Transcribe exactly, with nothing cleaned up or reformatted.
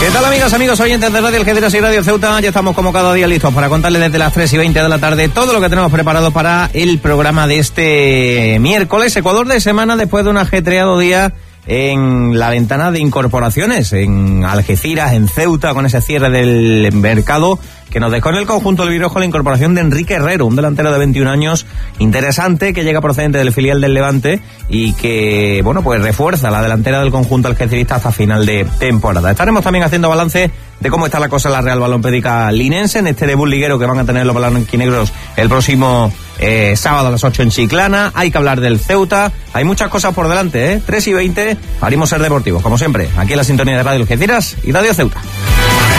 ¿Qué tal, amigas, amigos, oyentes de Radio Algeciras y Radio Ceuta? Ya estamos como cada día listos para contarles desde las tres y veinte de la tarde todo lo que tenemos preparado para el programa de este miércoles, Ecuador de semana, después de un ajetreado día en la ventana de incorporaciones, en Algeciras, en Ceuta, con ese cierre del mercado que nos dejó en el conjunto del Virojo la incorporación de Enrique Herrero, un delantero de veintiún años interesante que llega procedente del filial del Levante y que, bueno, pues refuerza la delantera del conjunto algecirista hasta final de temporada. Estaremos también haciendo balance de cómo está la cosa en la Real Balompédica Linense en este debut liguero que van a tener los blanquinegros el próximo eh, sábado a las ocho en Chiclana. Hay que hablar del Ceuta, hay muchas cosas por delante, ¿eh? tres y veinte, haremos ser deportivos, como siempre, aquí en la sintonía de Radio Algeciras y Radio Ceuta.